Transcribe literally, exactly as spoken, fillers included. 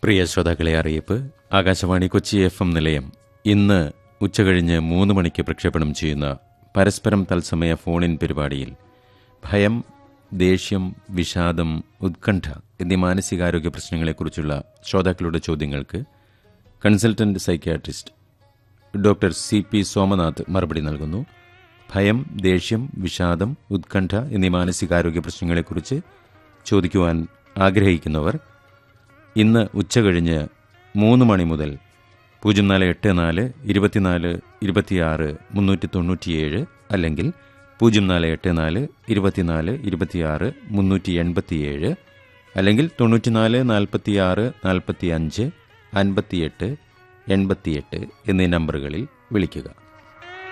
പ്രിയ ശ്രോതാക്കളെ, അറിയിപ്പ്. Akashvani Kochi F M നിലയം ഇന്ന് ഉച്ചകഴിഞ്ഞ് മൂന്ന് മണിക്ക് പ്രക്ഷേപണം ചെയ്യുന്ന പരസ്പരം തത്സമയ ഫോണിൻ പരിപാടിയിൽ ഭയം, ദേഷ്യം, വിഷാദം, ഉത്കണ്ഠ എന്നീ മാനസികാരോഗ്യ പ്രശ്നങ്ങളെക്കുറിച്ചുള്ള ശ്രോതാക്കളുടെ ചോദ്യങ്ങൾക്ക് consultant psychiatrist doctor C P Somnath മറുപടി നൽകുന്നു. ഭയം, ദേഷ്യം, വിഷാദം, ഉത്കണ്ഠ എന്നീ മാനസികാരോഗ്യ പ്രശ്നങ്ങളെക്കുറിച്ച് ചോദിക്കുവാൻ ആഗ്രഹിക്കുന്നവർ ഇന്ന് ഉച്ചകഴിഞ്ഞ് മൂന്ന് മണി മുതൽ പൂജ്യം നാല് എട്ട് നാല് ഇരുപത്തിനാല് ഇരുപത്തിയാറ് മുന്നൂറ്റി തൊണ്ണൂറ്റിയേഴ് അല്ലെങ്കിൽ പൂജ്യം നാല് എട്ട് നാല് ഇരുപത്തിനാല് ഇരുപത്തിയാറ് മുന്നൂറ്റി എൺപത്തിയേഴ് അല്ലെങ്കിൽ തൊണ്ണൂറ്റിനാല് നാൽപ്പത്തിയാറ് നാൽപ്പത്തി അഞ്ച് അൻപത്തിയെട്ട് എൺപത്തിയെട്ട് എന്നീ നമ്പറുകളിൽ വിളിക്കുക.